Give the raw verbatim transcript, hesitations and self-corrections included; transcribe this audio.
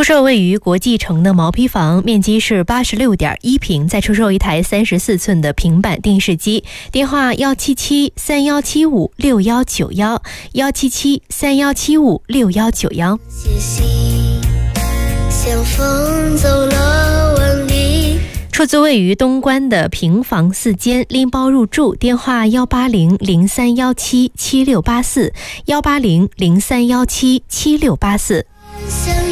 出售位于国际城的毛坯房，面积是八十六点一平，再出售一台三十四寸的平板电视机。电话幺七七三幺七五六幺九幺，幺七七三幺七五六幺九幺。像风走了万里。出租位于东关的平房四间，拎包入住。电话幺八零零三幺七七六八四，幺八零零三幺七七六八四。